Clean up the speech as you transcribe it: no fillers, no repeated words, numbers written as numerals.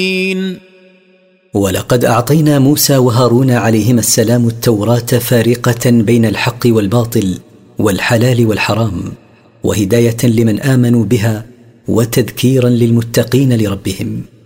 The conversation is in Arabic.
ولقد أعطينا موسى وهارون عليهما السلام التوراة فارقة بين الحق والباطل والحلال والحرام، وهداية لمن آمنوا بها وتذكيرا للمتقين لربهم.